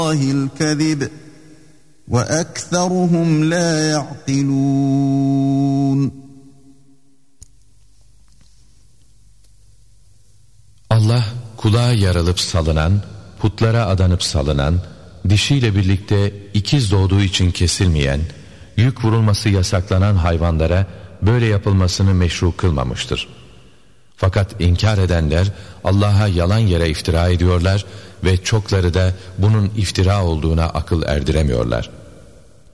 الكذب وأكثرهم لا يعقلون. Allah kulağa yarılıp salınan, putlara adanıp salınan, dişiyle birlikte ikiz doğduğu için kesilmeyen, yük vurulması yasaklanan hayvanlara böyle yapılmasını meşru kılmamıştır. Fakat inkar edenler Allah'a yalan yere iftira ediyorlar ve çokları da bunun iftira olduğuna akıl erdiremiyorlar.